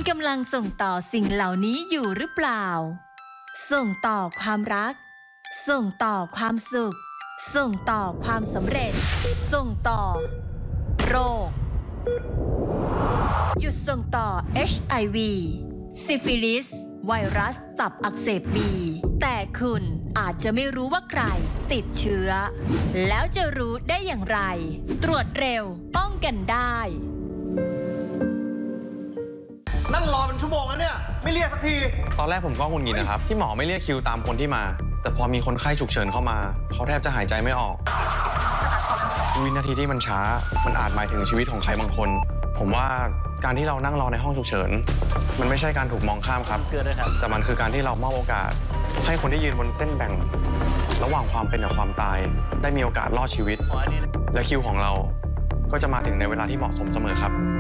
กำลังส่งต่อสิ่งเหล่านี้อยู่หรือเปล่าส่งต่อความรักส่งต่อความสุขส่งต่อความสำเร็จส่งต่อโรคหยุดส่งต่อ HIV ซิฟิลิสไวรัสตับอักเสบบีแต่คุณอาจจะไม่รู้ว่าใครติดเชื้อแล้วจะรู้ได้อย่างไรตรวจเร็วป้องกันได้นั่งรอเป็นชั่วโมงแล้วเนี่ยไม่เรียกสักทีตอนแรกผมก็งุนงิดนะครับที่หมอไม่เรียกคิวตามคนที่มาแต่พอมีคนไข้ฉุกเฉินเข้ามาเขาแทบจะหายใจไม่ออกวินาทีที่มันช้ามันอาจหมายถึงชีวิตของใครบางคนผมว่าการที่เรานั่งรอในห้องฉุกเฉินมันไม่ใช่การถูกมองข้ามครับแต่มันคือการที่เรามอบโอกาสให้คนที่ยืนบนเส้นแบ่งระหว่างความเป็นกับความตายได้มีโอกาสรอดชีวิตและคิวของเราก็จะมาถึงในเวลาที่เหมาะสมเสมอครับ